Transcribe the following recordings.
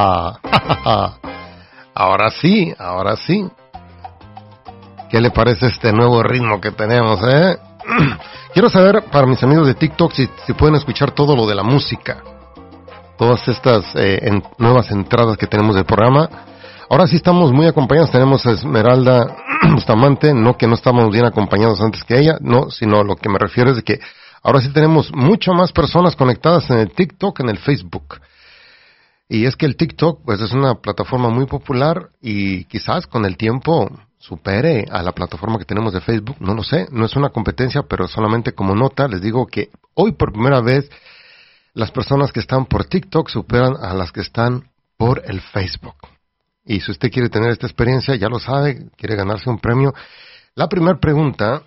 Ahora sí, ahora sí. ¿Qué le parece este nuevo ritmo que tenemos, Quiero saber, para mis amigos de TikTok, si pueden escuchar todo lo de la música. Todas estas nuevas entradas que tenemos del programa. Ahora sí estamos muy acompañados. Tenemos a Esmeralda Bustamante. No que no estábamos bien acompañados antes que ella. No, sino lo que me refiero es de que ahora sí tenemos mucho más personas conectadas en el TikTok, en el Facebook. Y es que el TikTok, pues, es una plataforma muy popular y quizás con el tiempo supere a la plataforma que tenemos de Facebook, no lo sé, no es una competencia, pero solamente como nota les digo que hoy por primera vez las personas que están por TikTok superan a las que están por el Facebook. Y si usted quiere tener esta experiencia, ya lo sabe, quiere ganarse un premio. La primera pregunta,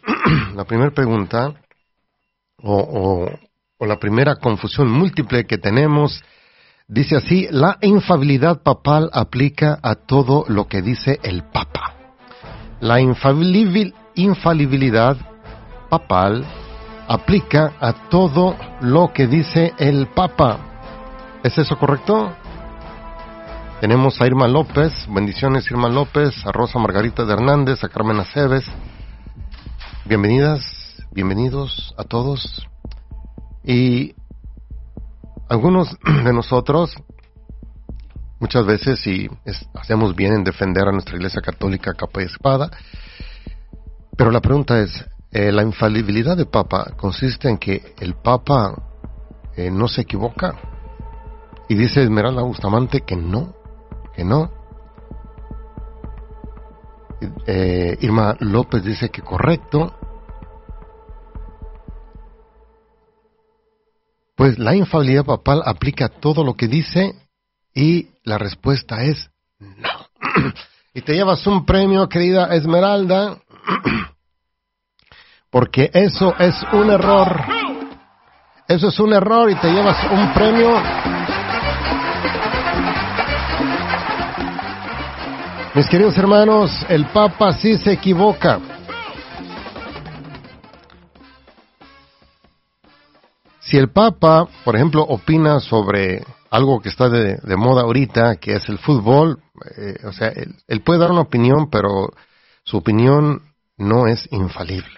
o la primera confusión múltiple que tenemos, dice así: la infalibilidad papal aplica a todo lo que dice el Papa. La infalibilidad papal aplica a todo lo que dice el Papa. ¿Es eso correcto? Tenemos a Irma López, bendiciones Irma López, a Rosa Margarita de Hernández, a Carmen Aceves. Bienvenidos a todos. Y algunos de nosotros muchas veces hacemos bien en defender a nuestra Iglesia Católica capa y espada, pero la pregunta es, ¿la infalibilidad del Papa consiste en que el Papa no se equivoca? Y dice Esmeralda Bustamante que no. Irma López dice que correcto. Pues la infalibilidad papal aplica a todo lo que dice. Y la respuesta es no. Y te llevas un premio, querida Esmeralda, porque eso es un error. Eso es un error y te llevas un premio. Mis queridos hermanos, el Papa sí se equivoca. Si el Papa, por ejemplo, opina sobre algo que está de moda ahorita, que es el fútbol, él puede dar una opinión, pero su opinión no es infalible.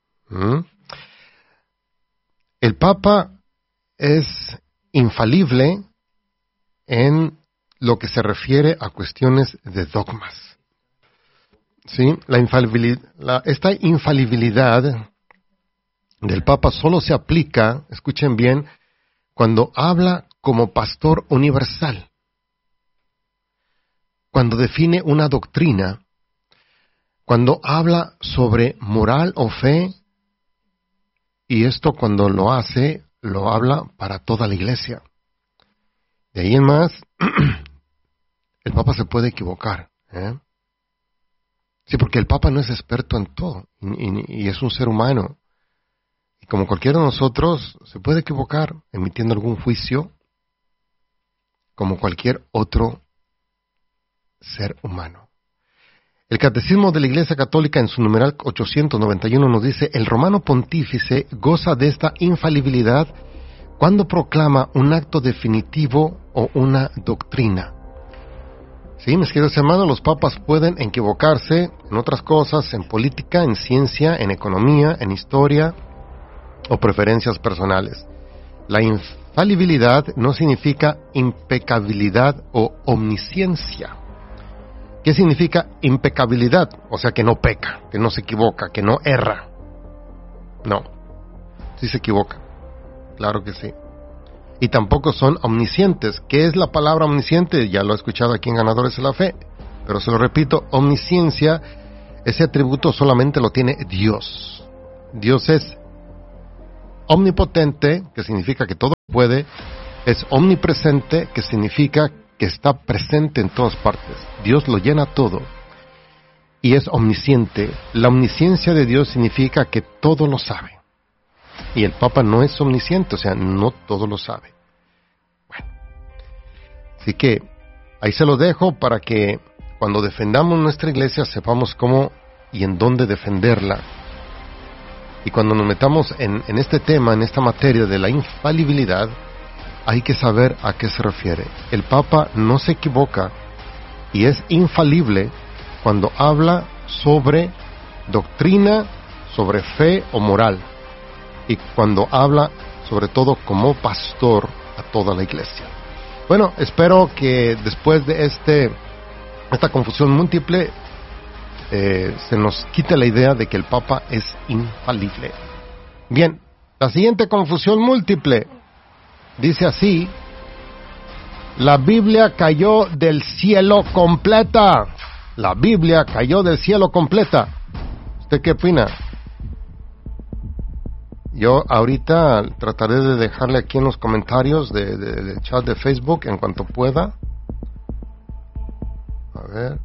El Papa es infalible en lo que se refiere a cuestiones de dogmas. ¿Sí? Esta infalibilidad del Papa solo se aplica, escuchen bien, cuando habla como pastor universal, cuando define una doctrina, cuando habla sobre moral o fe, y esto cuando lo hace, lo habla para toda la iglesia. De ahí en más, el Papa se puede equivocar, Sí, porque el Papa no es experto en todo, y es un ser humano, y como cualquiera de nosotros, se puede equivocar emitiendo algún juicio, como cualquier otro ser humano. El Catecismo de la Iglesia Católica en su numeral 891 nos dice: el romano pontífice goza de esta infalibilidad cuando proclama un acto definitivo o una doctrina. Sí, mis queridos hermanos, los papas pueden equivocarse en otras cosas, en política, en ciencia, en economía, en historia o preferencias personales. La infalibilidad no significa impecabilidad o omnisciencia. ¿Qué significa impecabilidad? O sea, que no peca, que no se equivoca, que no erra. No, sí se equivoca, claro que sí. Y tampoco son omniscientes. ¿Qué es la palabra omnisciente? Ya lo he escuchado aquí en Ganadores de la Fe, pero se lo repito: omnisciencia, ese atributo solamente lo tiene Dios. Dios es omnipotente, que significa que todo puede. Es omnipresente, que significa que está presente en todas partes. Dios lo llena todo. Y es omnisciente. La omnisciencia de Dios significa que todo lo sabe. Y el Papa no es omnisciente, o sea, no todo lo sabe. Bueno, así que ahí se lo dejo para que cuando defendamos nuestra iglesia sepamos cómo y en dónde defenderla. Y cuando nos metamos en este tema, en esta materia de la infalibilidad, hay que saber a qué se refiere. El Papa no se equivoca y es infalible cuando habla sobre doctrina, sobre fe o moral, y cuando habla sobre todo como pastor a toda la iglesia. Bueno, espero que después de esta confusión múltiple se nos quite la idea de que el Papa es infalible. Bien, la siguiente confusión múltiple dice así: la Biblia cayó del cielo completa. La Biblia cayó del cielo completa. ¿Usted qué opina? Yo ahorita trataré de dejarle aquí en los comentarios del chat de Facebook en cuanto pueda. A ver.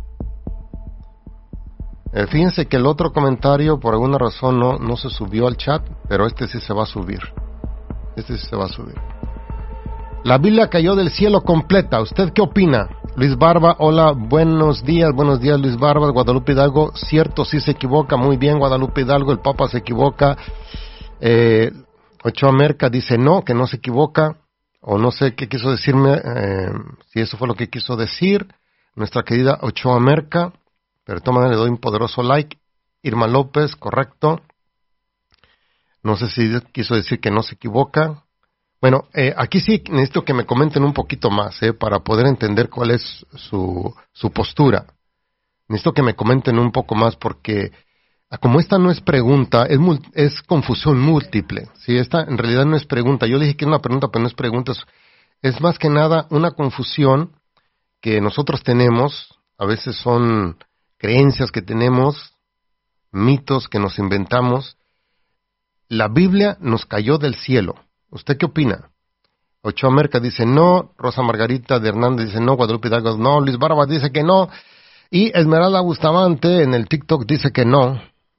Fíjense que el otro comentario por alguna razón no se subió al chat, pero este sí se va a subir. Este sí se va a subir. La Biblia cayó del cielo completa. ¿Usted qué opina? Luis Barba, hola, buenos días Luis Barba. Guadalupe Hidalgo, cierto, sí se equivoca, muy bien Guadalupe Hidalgo, el Papa se equivoca. Ochoa Merca dice no, que no se equivoca, o no sé qué quiso decirme, si eso fue lo que quiso decir nuestra querida Ochoa Merca, pero de todas maneras le doy un poderoso like. Irma López, correcto, no sé si quiso decir que no se equivoca. Bueno, aquí sí necesito que me comenten un poquito más, para poder entender cuál es su postura. Necesito que me comenten un poco más porque como esta no es pregunta, es confusión múltiple. ¿Sí? Esta en realidad no es pregunta. Yo le dije que es una pregunta, pero no es pregunta. Es más que nada una confusión que nosotros tenemos. A veces son creencias que tenemos, mitos que nos inventamos. La Biblia nos cayó del cielo. ¿Usted qué opina? Ochoa Merca dice no, Rosa Margarita de Hernández dice no, Guadalupe Hidalgo no, Luis Barba dice que no, y Esmeralda Bustamante en el TikTok dice que no.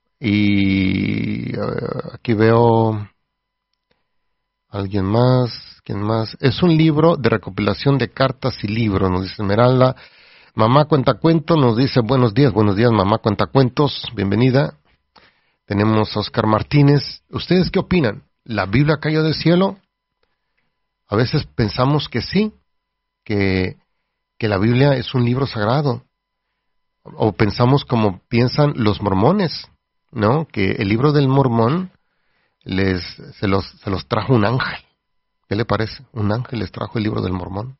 Y aquí veo alguien más, ¿quién más? Es un libro de recopilación de cartas y libros, nos dice Esmeralda. Mamá Cuentacuentos nos dice buenos días Mamá Cuentacuentos, bienvenida. Tenemos a Oscar Martínez. ¿Ustedes qué opinan? ¿La Biblia cayó del cielo? A veces pensamos que sí, que la Biblia es un libro sagrado. O pensamos como piensan los mormones, ¿no? Que el libro del Mormón se los trajo un ángel. ¿Qué le parece? Un ángel les trajo el libro del Mormón.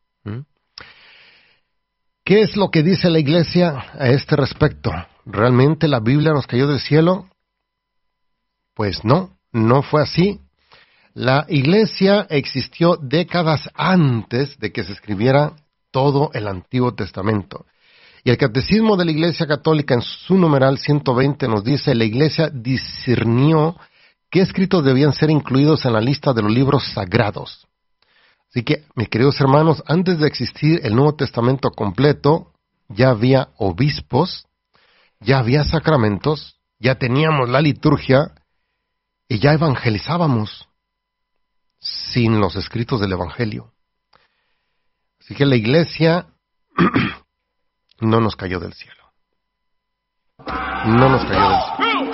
¿Qué es lo que dice la iglesia a este respecto? ¿Realmente la Biblia nos cayó del cielo? Pues no fue así. La iglesia existió décadas antes de que se escribiera todo el Antiguo Testamento. Y el Catecismo de la Iglesia Católica en su numeral 120 nos dice: la iglesia discernió qué escritos debían ser incluidos en la lista de los libros sagrados. Así que, mis queridos hermanos, antes de existir el Nuevo Testamento completo, ya había obispos, ya había sacramentos, ya teníamos la liturgia y ya evangelizábamos sin los escritos del Evangelio. Así que la iglesia no nos cayó del cielo. No nos cayó del cielo.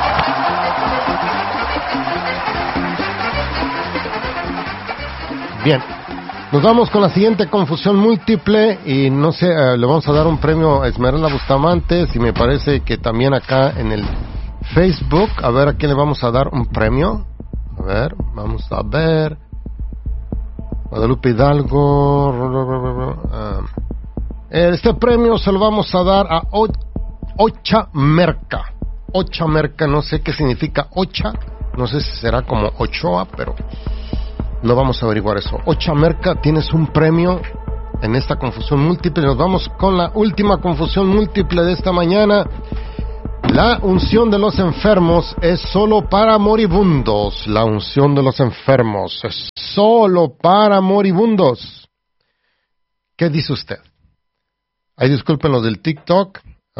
Bien, nos vamos con la siguiente confusión múltiple y no sé, le vamos a dar un premio a Esmeralda Bustamante, si me parece que también acá en el Facebook, a ver a quién le vamos a dar un premio. A ver, vamos a ver. Guadalupe Hidalgo. Este premio se lo vamos a dar a Ocha Merca. Ocha Merca, no sé qué significa Ocha. No sé si será como Ochoa, pero no vamos a averiguar eso. Ocha Merca, tienes un premio en esta confusión múltiple. Nos vamos con la última confusión múltiple de esta mañana. La unción de los enfermos es solo para moribundos. La unción de los enfermos es solo para moribundos. ¿Qué dice usted? Ay, disculpen los del TikTok.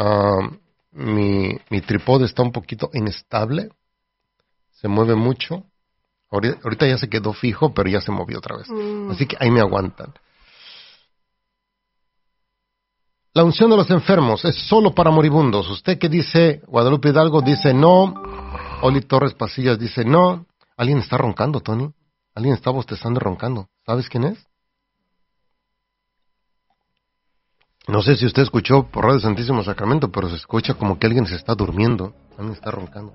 Mi trípode está un poquito inestable. Se mueve mucho. Ahorita ya se quedó fijo, pero ya se movió otra vez. Así que ahí me aguantan. La unción de los enfermos es solo para moribundos. ¿Usted qué dice? Guadalupe Hidalgo dice no. Oli Torres Pasillas dice no. ¿Alguien está roncando, Tony? Alguien está bostezando y roncando. ¿Sabes quién es? No sé si usted escuchó por Radio Santísimo Sacramento, pero se escucha como que alguien se está durmiendo. Alguien está roncando.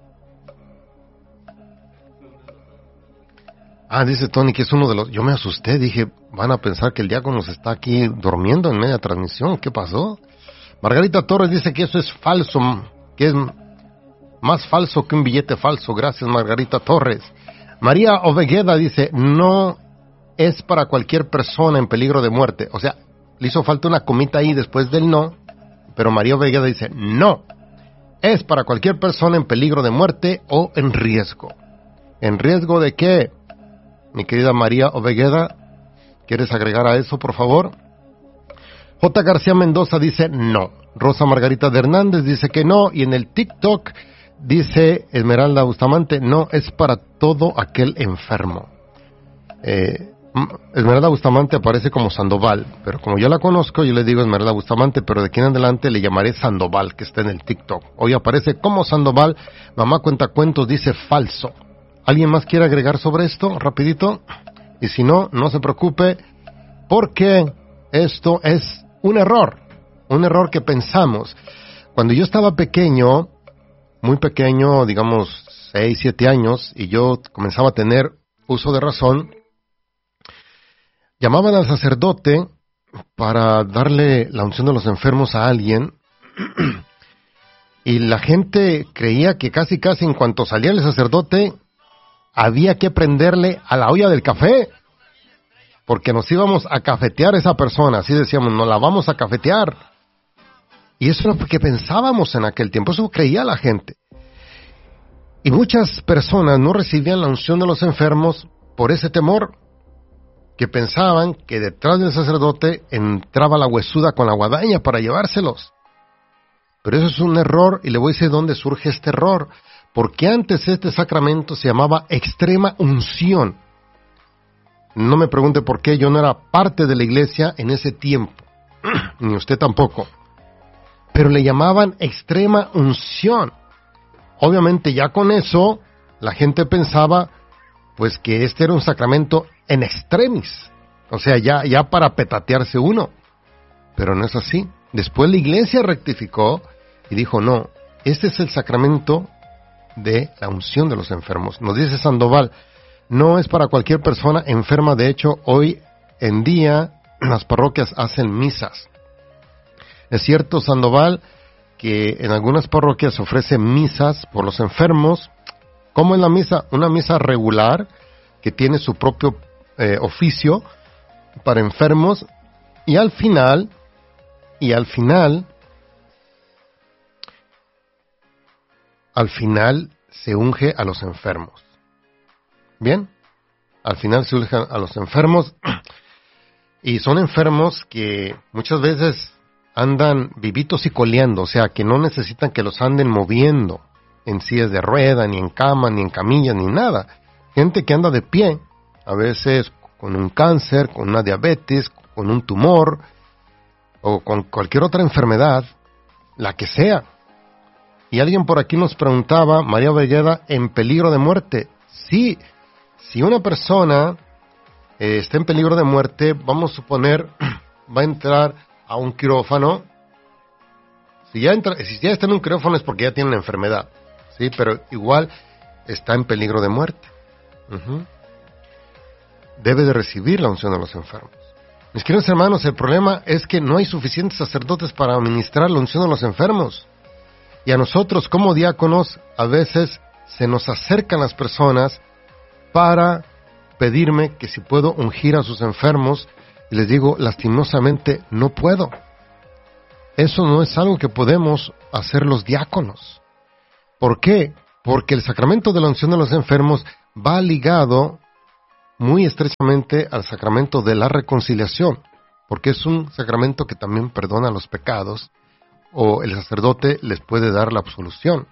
Dice Tony que es uno de los... Yo me asusté, dije, van a pensar que el diácono se está aquí durmiendo en media transmisión. ¿Qué pasó? Margarita Torres dice que eso es falso, que es más falso que un billete falso. Gracias, Margarita Torres. María Ovegueda dice, no es para cualquier persona en peligro de muerte. O sea, le hizo falta una comita ahí después del no, pero María Ovegueda dice, no, es para cualquier persona en peligro de muerte o en riesgo. ¿En riesgo de qué? Mi querida María Ovegueda, ¿quieres agregar a eso, por favor? J. García Mendoza dice no. Rosa Margarita de Hernández dice que no. Y en el TikTok dice Esmeralda Bustamante, no, es para todo aquel enfermo. Esmeralda Bustamante aparece como Sandoval, pero como yo la conozco, yo le digo Esmeralda Bustamante, pero de aquí en adelante le llamaré Sandoval, que está en el TikTok. Hoy aparece como Sandoval. Mamá Cuentacuentos dice falso. ¿Alguien más quiere agregar sobre esto, rapidito? Y si no, no se preocupe, porque esto es un error que pensamos. Cuando yo estaba pequeño, muy pequeño, digamos 6, 7 años, y yo comenzaba a tener uso de razón, llamaban al sacerdote para darle la unción de los enfermos a alguien, y la gente creía que casi en cuanto salía el sacerdote, había que prenderle a la olla del café, porque nos íbamos a cafetear a esa persona, así decíamos, nos la vamos a cafetear. Y eso era lo que pensábamos en aquel tiempo, eso creía la gente. Y muchas personas no recibían la unción de los enfermos por ese temor, que pensaban que detrás del sacerdote entraba la huesuda con la guadaña para llevárselos. Pero eso es un error, y le voy a decir dónde surge este error. Porque antes este sacramento se llamaba extrema unción. No me pregunte por qué, yo no era parte de la iglesia en ese tiempo, ni usted tampoco. Pero le llamaban extrema unción. Obviamente ya con eso, la gente pensaba, pues que este era un sacramento en extremis. O sea, ya para petatearse uno. Pero no es así. Después la iglesia rectificó y dijo, no, este es el sacramento de la unción de los enfermos. Nos dice Sandoval, no es para cualquier persona enferma. De hecho, hoy en día las parroquias hacen misas. Es cierto, Sandoval, que en algunas parroquias se ofrecen misas por los enfermos. ¿Cómo es la misa? Una misa regular que tiene su propio oficio para enfermos, y al final se unge a los enfermos. Bien, al final se unge a los enfermos, y son enfermos que muchas veces andan vivitos y coleando, o sea, que no necesitan que los anden moviendo en sillas de rueda, ni en cama, ni en camilla, ni nada. Gente que anda de pie, a veces con un cáncer, con una diabetes, con un tumor, o con cualquier otra enfermedad, la que sea. Y alguien por aquí nos preguntaba, María Ovegueda, ¿en peligro de muerte? Sí, si una persona está en peligro de muerte, vamos a suponer, va a entrar a un quirófano. Si ya está en un quirófano es porque ya tiene una enfermedad, sí, pero igual está en peligro de muerte. Debe de recibir la unción de los enfermos. Mis queridos hermanos, el problema es que no hay suficientes sacerdotes para administrar la unción de los enfermos. Y a nosotros como diáconos a veces se nos acercan las personas para pedirme que si puedo ungir a sus enfermos, y les digo, lastimosamente no puedo. Eso no es algo que podemos hacer los diáconos. ¿Por qué? Porque el sacramento de la unción de los enfermos va ligado muy estrechamente al sacramento de la reconciliación, porque es un sacramento que también perdona los pecados, o el sacerdote les puede dar la absolución.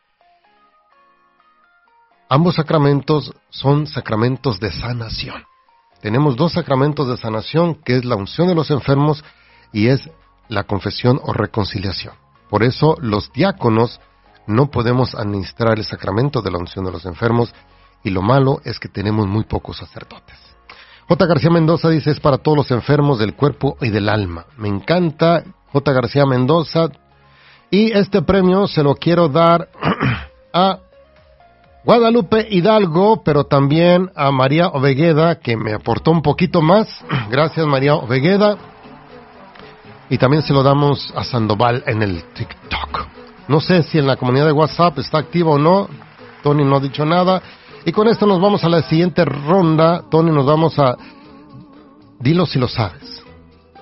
Ambos sacramentos son sacramentos de sanación. Tenemos dos sacramentos de sanación, que es la unción de los enfermos y es la confesión o reconciliación. Por eso los diáconos no podemos administrar el sacramento de la unción de los enfermos, y lo malo es que tenemos muy pocos sacerdotes. J. García Mendoza dice, es para todos los enfermos del cuerpo y del alma. Me encanta, J. García Mendoza. Y este premio se lo quiero dar a Guadalupe Hidalgo, pero también a María Ovegueda, que me aportó un poquito más. Gracias, María Ovegueda. Y también se lo damos a Sandoval en el TikTok. No sé si en la comunidad de WhatsApp está activa o no. Tony no ha dicho nada. Y con esto nos vamos a la siguiente ronda. Tony, nos vamos a... Dilo si lo sabes.